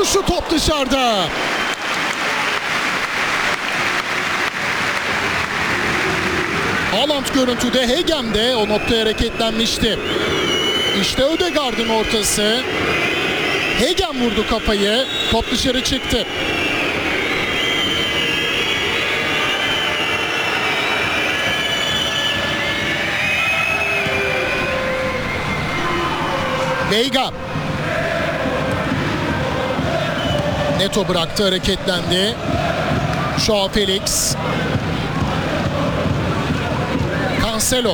vuruşu, top dışarıda. Haaland görüntüde, Hegem de o noktaya hareketlenmişti. İşte Ødegaard'ın ortası. Hegem vurdu kafayı. Top dışarı çıktı. Veiga. Neto bıraktı, hareketlendi. Joao Felix. Cancelo.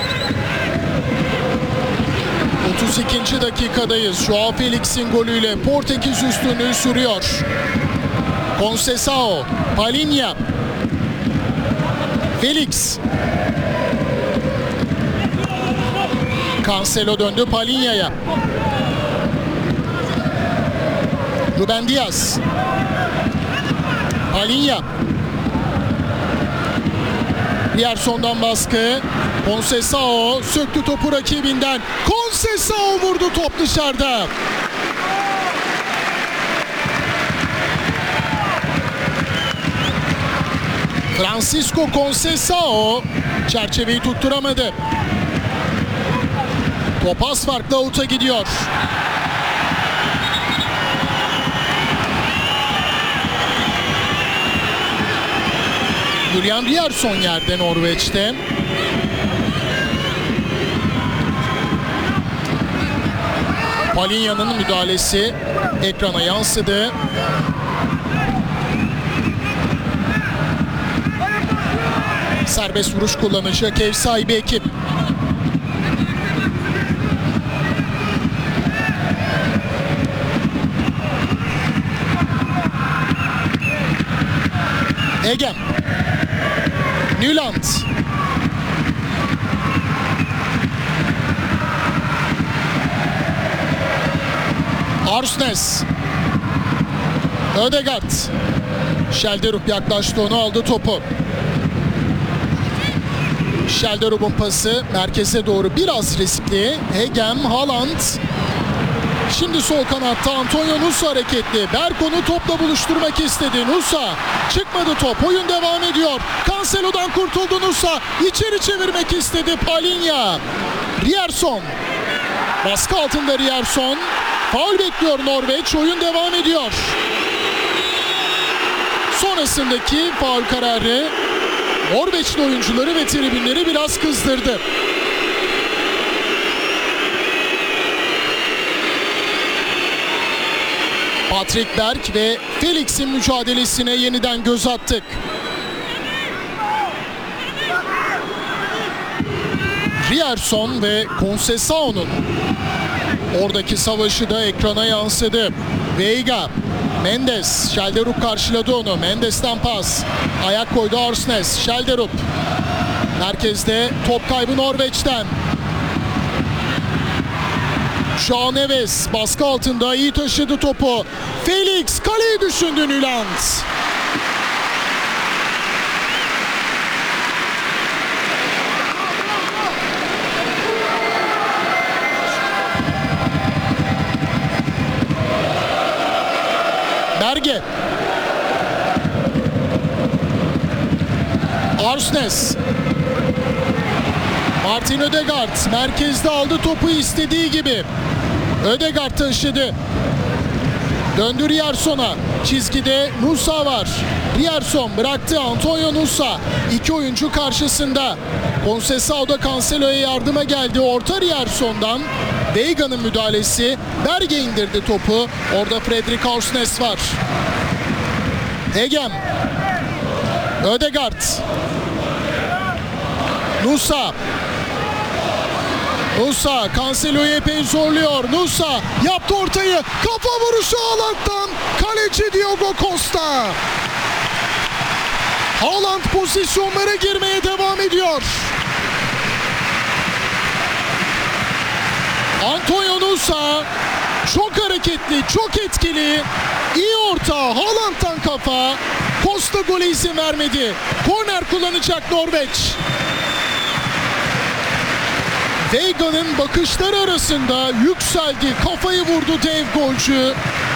32. dakikadayız. Joao Felix'in golüyle Portekiz üstünlüğü sürüyor. Conceição, Palhinha. Felix. Cancelo döndü Palhinha'ya. Ruben Dias. Palhinha. Rierson'dan baskı. Conceição söktü topu rakibinden. Conceição vurdu, top dışarıda. Francisco Conceição çerçeveyi tutturamadı. Top az farkla out'a gidiyor. Julian Rierson yerde Norveç'te. Palhinha'nın müdahalesi ekrana yansıdı. Serbest vuruş kullanacak ev sahibi ekip. Hegem. Nyland. Arsnes. Ødegaard. Schelderup yaklaştı, onu aldı topu. Schelderup'un pası merkeze doğru biraz riskli. Hegem, Haaland. Şimdi sol kanatta Antonio Nusa hareketli. Berk onu topla buluşturmak istedi. Nusa çıkmadı top. Oyun devam ediyor. Cancelo'dan kurtuldu Nusa. İçeri çevirmek istedi Palhinha. Rierson. Baskı altında Rierson. Faul bekliyor Norveç. Oyun devam ediyor. Sonrasındaki faul kararı Norveçli oyuncuları ve tribünleri biraz kızdırdı. Patrick Berg ve Felix'in mücadelesine yeniden göz attık. Rierson ve Conceição'nun oradaki savaşı da ekrana yansıdı. Veiga, Mendes, Schelderup karşıladı onu. Mendes'ten pas. Ayak koydu Arsnes. Schelderup. Merkezde top kaybı Norveç'ten. João Neves baskı altında iyi taşıdı topu. Felix kaleyi düşündü Nyland. Berge. Arsnes. Martin Ødegaard merkezde aldı topu istediği gibi. Ødegaard taşıdı. Döndü Rierson'a. Çizgide Nusa var. Rierson bıraktı. Antonio Nusa. İki oyuncu karşısında. Conceição da Cancelo'ya yardıma geldi. Orta Rierson'dan. Veiga'nın müdahalesi. Berge indirdi topu. Orada Fredrik Arsnes var. Hegem. Ødegaard. Nusa. Nusa Cancelo'yu epey zorluyor. Nusa yaptı ortayı. Kafa vuruşu Haaland'dan. Kaleci Diogo Costa. Haaland pozisyonlara girmeye devam ediyor. Antonio Nusa çok hareketli, çok etkili. İyi orta, Haaland'dan kafa. Costa gole izin vermedi. Korner kullanacak Norveç. Veiga'nın bakışları arasında yükseldi, kafayı vurdu dev golcü.